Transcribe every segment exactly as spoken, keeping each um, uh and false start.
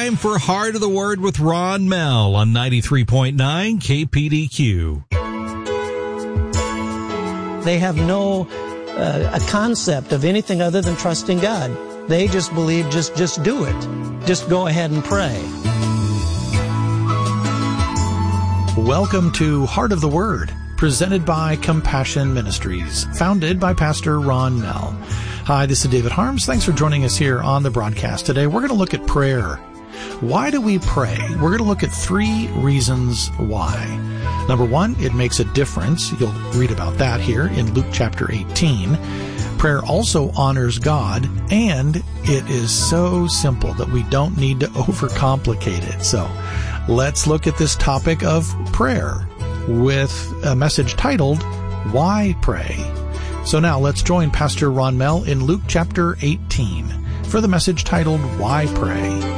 time for Heart of the Word with Ron Mell on ninety-three point nine K P D Q. They have no uh, a concept of anything other than trusting God. They just believe just, just do it. Just go ahead and pray. Welcome to Heart of the Word, presented by Compassion Ministries, founded by Pastor Ron Mell. Hi, this is David Harms. Thanks for joining us here on the broadcast today. We're going to look at prayer. Why do we pray? We're going to look at three reasons why. Number one, it makes a difference. You'll read about that here in Luke chapter eighteen. Prayer also honors God, and it is so simple that we don't need to overcomplicate it. So let's look at this topic of prayer with a message titled, Why Pray? So now let's join Pastor Ron Mell in Luke chapter eighteen for the message titled, Why Pray?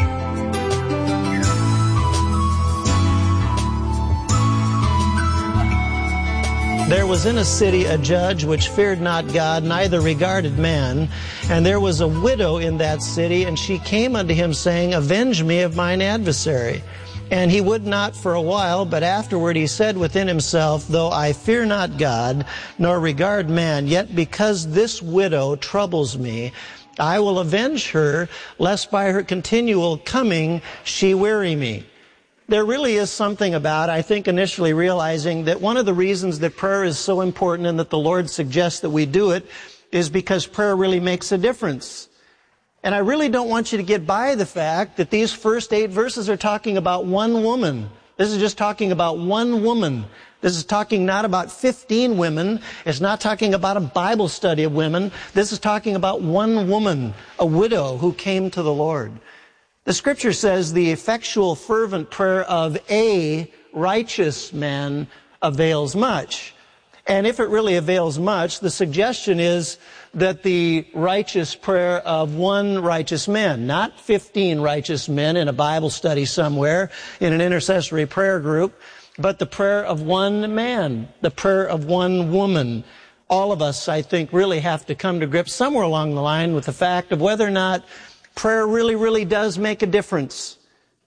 There was in a city a judge which feared not God, neither regarded man. And there was a widow in that city, and she came unto him, saying, Avenge me of mine adversary. And he would not for a while, but afterward he said within himself, Though I fear not God, nor regard man, yet because this widow troubles me, I will avenge her, lest by her continual coming she weary me. There really is something about, I think, initially realizing that one of the reasons that prayer is so important and that the Lord suggests that we do it is because prayer really makes a difference. And I really don't want you to get by the fact that these first eight verses are talking about one woman. This is just talking about one woman. This is talking not about fifteen women. It's not talking about a Bible study of women. This is talking about one woman, a widow who came to the Lord. The Scripture says the effectual fervent prayer of a righteous man avails much. And if it really avails much, the suggestion is that the righteous prayer of one righteous man, not fifteen righteous men in a Bible study somewhere in an intercessory prayer group, but the prayer of one man, the prayer of one woman. All of us, I think, really have to come to grips somewhere along the line with the fact of whether or not prayer really, really does make a difference.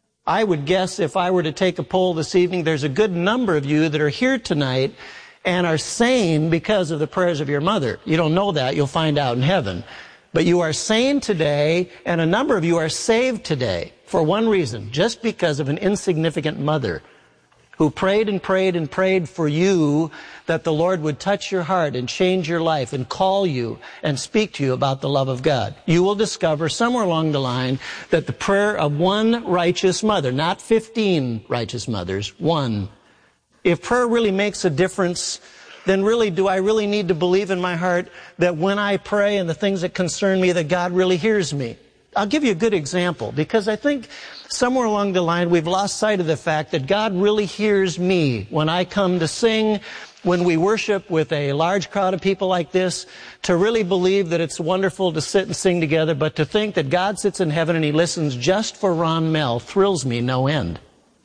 I would guess if I were to take a poll this evening, there's a good number of you that are here tonight and are sane because of the prayers of your mother. You don't know that. You'll find out in heaven. But you are sane today, and a number of you are saved today for one reason, just because of an insignificant mother who prayed and prayed and prayed for you that the Lord would touch your heart and change your life and call you and speak to you about the love of God. You will discover somewhere along the line that the prayer of one righteous mother, not fifteen righteous mothers, one. If prayer really makes a difference, then really do I really need to believe in my heart that when I pray and the things that concern me, that God really hears me. I'll give you a good example, because I think somewhere along the line we've lost sight of the fact that God really hears me when I come to sing, when we worship with a large crowd of people like this, to really believe that it's wonderful to sit and sing together, but to think that God sits in heaven and He listens just for Ron Mell thrills me no end.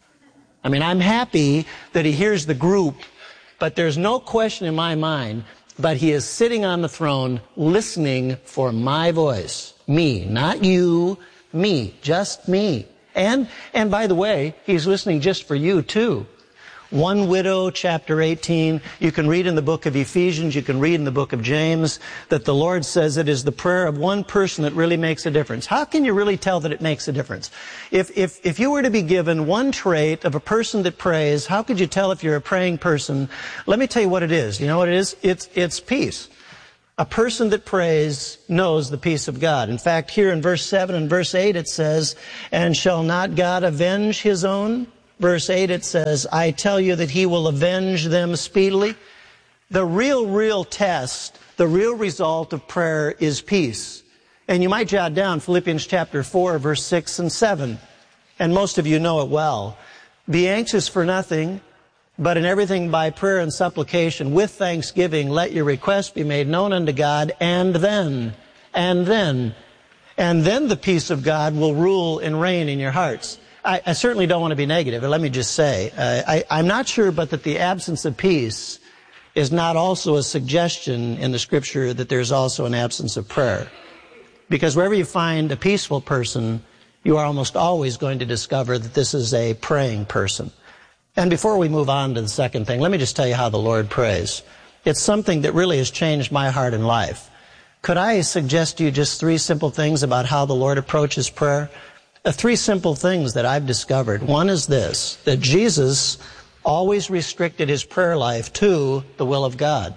I mean, I'm happy that He hears the group, but there's no question in my mind, but He is sitting on the throne listening for my voice. Me, not you, me, just me. And, and by the way, He's listening just for you too. One widow, chapter eighteen. You can read in the book of Ephesians, you can read in the book of James, that the Lord says it is the prayer of one person that really makes a difference. How can you really tell that it makes a difference? If, if, if you were to be given one trait of a person that prays, how could you tell if you're a praying person? Let me tell you what it is. You know what it is? It's, it's peace. A person that prays knows the peace of God. In fact, here in verse seven and verse eight it says, And shall not God avenge His own? Verse eight it says, I tell you that He will avenge them speedily. The real, real test, the real result of prayer is peace. And you might jot down Philippians chapter four, verse six and seven. And most of you know it well. Be anxious for nothing, but in everything by prayer and supplication, with thanksgiving, let your requests be made known unto God, and then, and then, and then the peace of God will rule and reign in your hearts. I, I certainly don't want to be negative, but let me just say, uh, I, I'm not sure but that the absence of peace is not also a suggestion in the Scripture that there's also an absence of prayer. Because wherever you find a peaceful person, you are almost always going to discover that this is a praying person. And before we move on to the second thing, let me just tell you how the Lord prays. It's something that really has changed my heart and life. Could I suggest to you just three simple things about how the Lord approaches prayer? Uh, three simple things that I've discovered. One is this, that Jesus always restricted his prayer life to the will of God.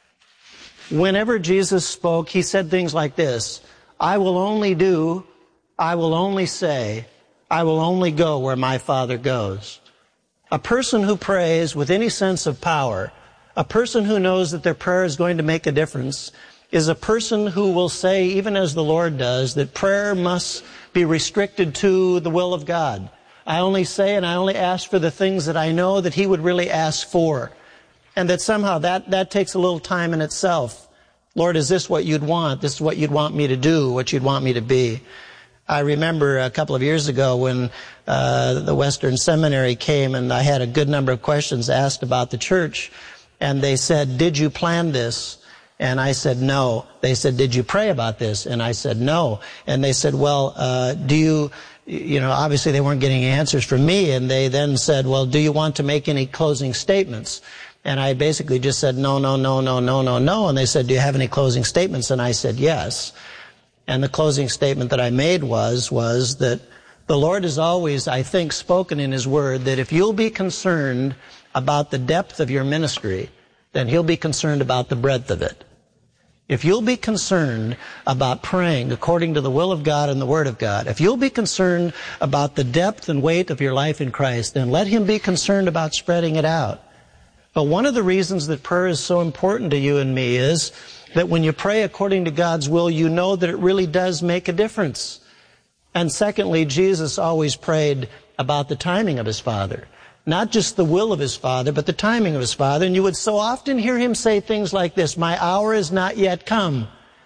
Whenever Jesus spoke, he said things like this, I will only do, I will only say, I will only go where my Father goes. A person who prays with any sense of power, a person who knows that their prayer is going to make a difference, is a person who will say, even as the Lord does, that prayer must be restricted to the will of God. I only say and I only ask for the things that I know that he would really ask for. And that somehow that, that takes a little time in itself. Lord, is this what you'd want? This is what you'd want me to do, what you'd want me to be. I remember a couple of years ago when uh, the Western Seminary came and I had a good number of questions asked about the church. And they said, did you plan this? And I said, no. They said, did you pray about this? And I said, no. And they said, well, uh, do you, you know, obviously they weren't getting answers from me. And they then said, well, do you want to make any closing statements? And I basically just said, no, no, no, no, no, no, no. And they said, do you have any closing statements? And I said, yes. And the closing statement that I made was, was that the Lord has always, I think, spoken in his word that if you'll be concerned about the depth of your ministry, then he'll be concerned about the breadth of it. If you'll be concerned about praying according to the will of God and the Word of God, if you'll be concerned about the depth and weight of your life in Christ, then let him be concerned about spreading it out. But one of the reasons that prayer is so important to you and me is that when you pray according to God's will, you know that it really does make a difference. And secondly, Jesus always prayed about the timing of his Father. Not just the will of his Father, but the timing of his Father. And you would so often hear him say things like this, my hour is not yet come.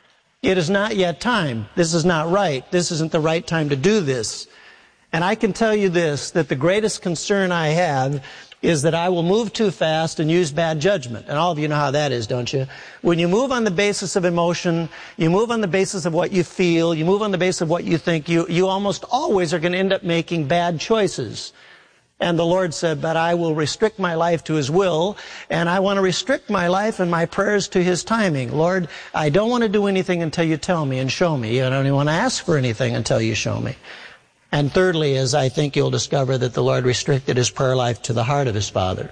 It is not yet time. This is not right. This isn't the right time to do this. And I can tell you this, that the greatest concern I have is that I will move too fast and use bad judgment. And all of you know how that is, don't you? When you move on the basis of emotion, you move on the basis of what you feel, you move on the basis of what you think, you, you almost always are going to end up making bad choices. And the Lord said, but I will restrict my life to his will, and I want to restrict my life and my prayers to his timing. Lord, I don't want to do anything until you tell me and show me. I don't even want to ask for anything until you show me. And thirdly, is I think you'll discover that the Lord restricted his prayer life to the heart of his Father.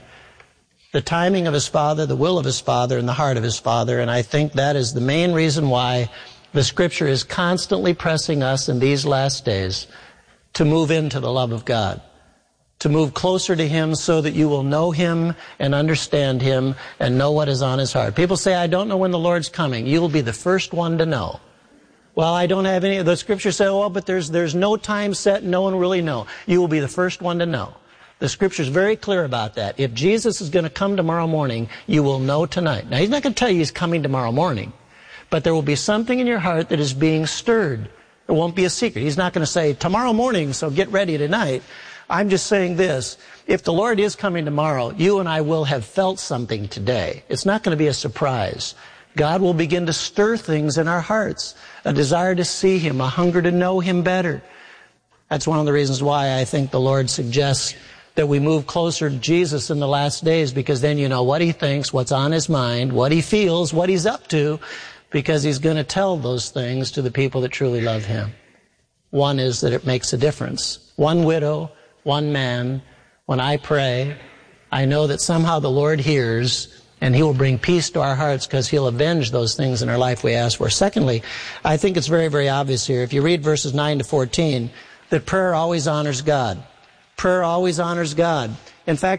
The timing of his Father, the will of his Father, and the heart of his Father. And I think that is the main reason why the Scripture is constantly pressing us in these last days to move into the love of God, to move closer to him so that you will know him and understand him and know what is on his heart. People say, I don't know when the Lord's coming. You will be the first one to know. Well, I don't have any of the Scriptures say, oh, but there's, there's no time set, no one really know. You will be the first one to know. The Scripture is very clear about that. If Jesus is going to come tomorrow morning, you will know tonight. Now, he's not going to tell you he's coming tomorrow morning, but there will be something in your heart that is being stirred. It won't be a secret. He's not going to say, tomorrow morning, so get ready tonight. I'm just saying this, if the Lord is coming tomorrow, you and I will have felt something today. It's not going to be a surprise. God will begin to stir things in our hearts, a desire to see him, a hunger to know him better. That's one of the reasons why I think the Lord suggests that we move closer to Jesus in the last days, because then you know what he thinks, what's on his mind, what he feels, what he's up to, because he's going to tell those things to the people that truly love him. One is that it makes a difference. One widow, one man, when I pray, I know that somehow the Lord hears, and he will bring peace to our hearts because he'll avenge those things in our life we ask for. Secondly, I think it's very, very obvious here, if you read verses nine to fourteen, that prayer always honors God. Prayer always honors God. In fact,